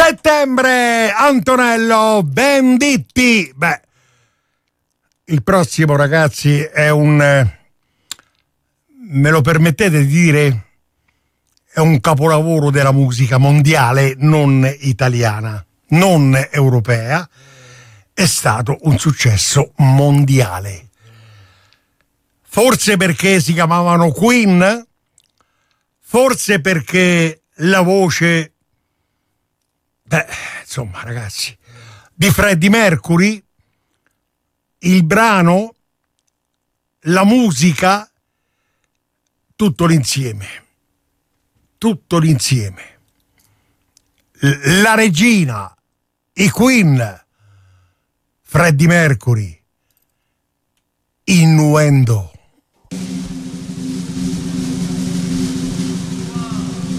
Settembre, Antonello Venditti. Beh, il prossimo, ragazzi, è un, me lo permettete di dire, è un capolavoro della musica mondiale, non italiana, non europea. È stato un successo mondiale. Forse perché si chiamavano Queen, forse perché la voce, insomma, ragazzi, di Freddie Mercury, il brano, la musica, tutto l'insieme. Tutto l'insieme. La regina, i Queen, Freddie Mercury, Innuendo.